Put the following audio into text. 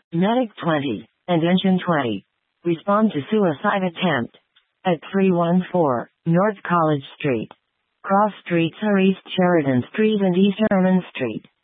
Medic 20 and Engine 20. Respond to suicide attempt at 314 North College Street. Cross streets are East Sheridan Street and East Herman Street.